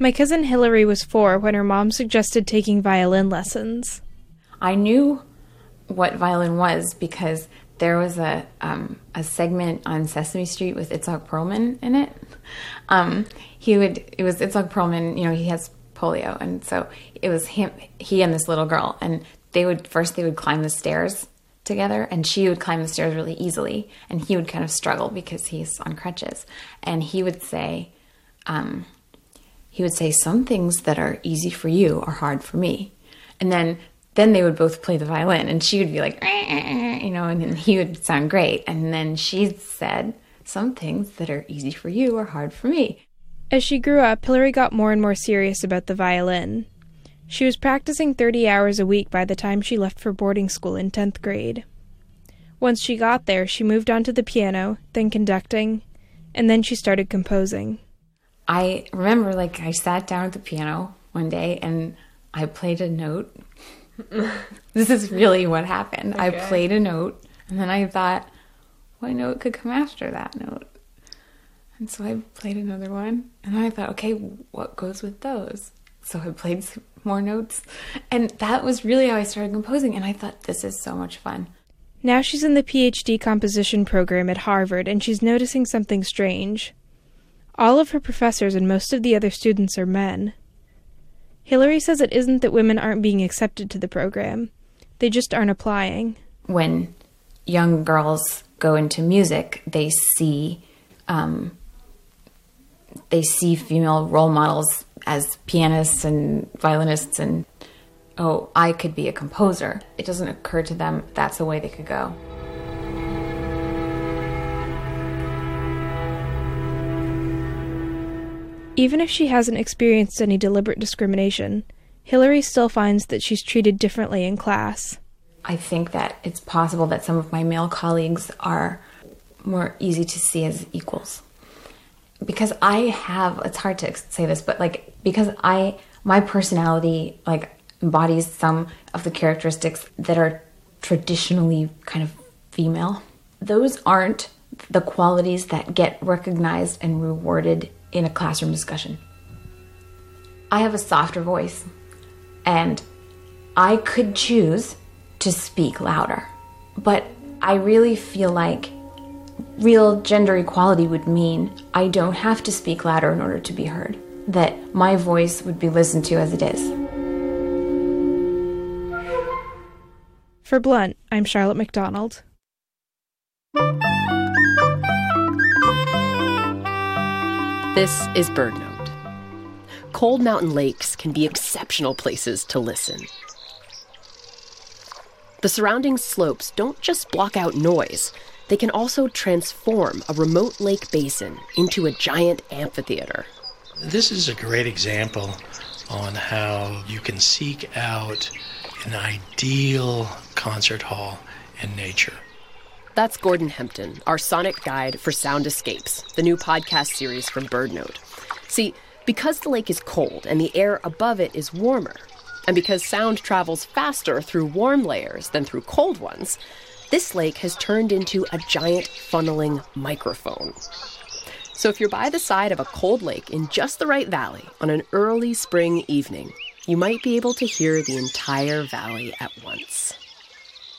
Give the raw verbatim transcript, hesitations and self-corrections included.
My cousin Hillary was four when her mom suggested taking violin lessons. I knew what violin was because there was a um, a segment on Sesame Street with Itzhak Perlman in it. Um, he would it was Itzhak Perlman. You know, he has polio, and so it was him, he and this little girl, and they would first they would climb the stairs together, and she would climb the stairs really easily, and he would kind of struggle because he's on crutches, and he would say, um, he would say, some things that are easy for you are hard for me, and then. Then they would both play the violin, and she would be like, you know, and then he would sound great. And then she said, some things that are easy for you are hard for me. As she grew up, Hillary got more and more serious about the violin. She was practicing thirty hours a week by the time she left for boarding school in tenth grade. Once she got there, she moved on to the piano, then conducting, and then she started composing. I remember, like, I sat down at the piano one day, and I played a note. This is really what happened. Okay. I played a note, and then I thought, what note could come after that note? And so I played another one, and then I thought, okay, what goes with those? So I played some more notes, and that was really how I started composing, and I thought, this is so much fun. Now she's in the P H D composition program at Harvard, and she's noticing something strange. All of her professors and most of the other students are men. Hillary says it isn't that women aren't being accepted to the program. They just aren't applying. When young girls go into music, they see um, they see female role models as pianists and violinists, and, oh, I could be a composer. It doesn't occur to them that's the way they could go. Even if she hasn't experienced any deliberate discrimination, Hillary still finds that she's treated differently in class. I think that it's possible that some of my male colleagues are more easy to see as equals. Because I have, it's hard to say this, but like, because I, my personality, like, embodies some of the characteristics that are traditionally kind of female. Those aren't the qualities that get recognized and rewarded in a classroom discussion. I have a softer voice, and I could choose to speak louder, but I really feel like real gender equality would mean I don't have to speak louder in order to be heard, that my voice would be listened to as it is. For Blunt, I'm Charlotte McDonald. This is Bird Note. Cold mountain lakes can be exceptional places to listen. The surrounding slopes don't just block out noise, they can also transform a remote lake basin into a giant amphitheater. This is a great example on how you can seek out an ideal concert hall in nature. That's Gordon Hempton, our sonic guide for Sound Escapes, the new podcast series from Bird Note. See, because the lake is cold and the air above it is warmer, and because sound travels faster through warm layers than through cold ones, this lake has turned into a giant funneling microphone. So if you're by the side of a cold lake in just the right valley on an early spring evening, you might be able to hear the entire valley at once.